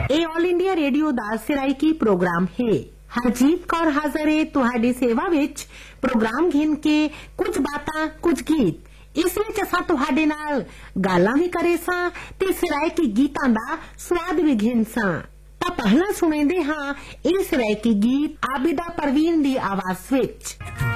ਇਹ all India radio ਦਾ ਸਿਰਾਇਕੀ programme ਹੈ। ਹਰਜੀਤ ਕੌਰ ਹਾਜ਼ਰ ਹੈ ਤੁਹਾਡੀ ਸੇਵਾ ਵਿੱਚ ਪ੍ਰੋਗਰਾਮ ਘਿਣ ਕੇ ਕੁਝ ਬਾਤਾਂ ਕੁਝ ਗੀਤ। ਇਸ ਵਿੱਚ ਅਸਾਂ ਤੁਹਾਡੇ ਨਾਲ ਗਾਲਾਂ ਵੀ ਕਰੇ ਸਾਂ ਤੇ ਸਿਰਾਇਕੀ ਗੀਤਾਂ ਦਾ ਸਵਾਦ ਵੀ ਘਿਣ ਸਾਂ। ਤਾਂ ਪਹਿਲਾਂ ਸੁਣਦੇ ਹਾਂ ਇਹ ਸਿਰਾਇਕੀ ਗੀਤ ਆਬਿਦਾ ਪਰਵੀਨ ਦੀ ਆਵਾਜ਼ ਵਿੱਚ।